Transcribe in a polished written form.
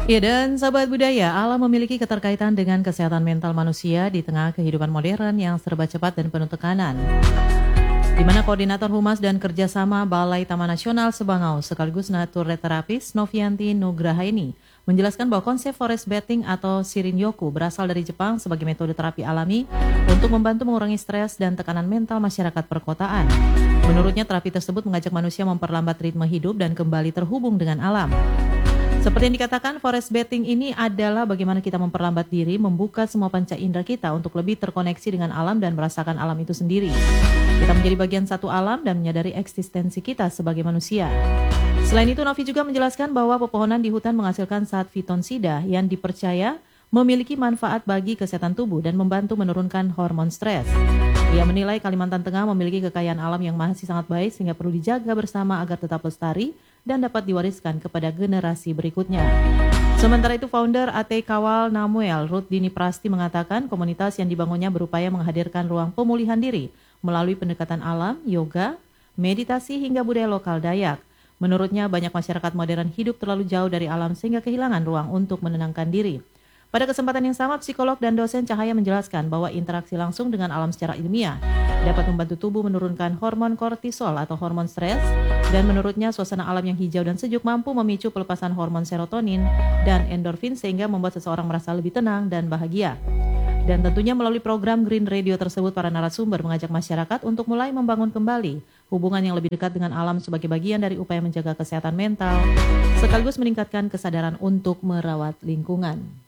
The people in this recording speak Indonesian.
Ya, dan sahabat budaya, alam memiliki keterkaitan dengan kesehatan mental manusia di tengah kehidupan modern yang serba cepat dan penuh tekanan. Di mana Koordinator Humas dan Kerjasama Balai Taman Nasional Sebangau sekaligus naturterapis Novianti Nugrahaini menjelaskan bahwa konsep forest bathing atau Shirin-yoku berasal dari Jepang sebagai metode terapi alami untuk membantu mengurangi stres dan tekanan mental masyarakat perkotaan. Menurutnya, terapi tersebut mengajak manusia memperlambat ritme hidup dan kembali terhubung dengan alam. Seperti yang dikatakan, forest bathing ini adalah bagaimana kita memperlambat diri, membuka semua panca indera kita untuk lebih terkoneksi dengan alam dan merasakan alam itu sendiri. Kita menjadi bagian satu alam dan menyadari eksistensi kita sebagai manusia. Selain itu, Novi juga menjelaskan bahwa pepohonan di hutan menghasilkan zat fitonsida yang dipercaya memiliki manfaat bagi kesehatan tubuh dan membantu menurunkan hormon stres. Ia menilai Kalimantan Tengah memiliki kekayaan alam yang masih sangat baik sehingga perlu dijaga bersama agar tetap lestari dan dapat diwariskan kepada generasi berikutnya. Sementara itu, founder AT Kawal Namuel Ruth Dini Prasti mengatakan komunitas yang dibangunnya berupaya menghadirkan ruang pemulihan diri melalui pendekatan alam, yoga, meditasi hingga budaya lokal Dayak. Menurutnya, banyak masyarakat modern hidup terlalu jauh dari alam sehingga kehilangan ruang untuk menenangkan diri. Pada kesempatan yang sama, psikolog dan dosen Cahaya menjelaskan bahwa interaksi langsung dengan alam secara ilmiah dapat membantu tubuh menurunkan hormon kortisol atau hormon stres, dan menurutnya suasana alam yang hijau dan sejuk mampu memicu pelepasan hormon serotonin dan endorfin sehingga membuat seseorang merasa lebih tenang dan bahagia. Dan tentunya melalui program Green Radio tersebut, para narasumber mengajak masyarakat untuk mulai membangun kembali hubungan yang lebih dekat dengan alam sebagai bagian dari upaya menjaga kesehatan mental, sekaligus meningkatkan kesadaran untuk merawat lingkungan.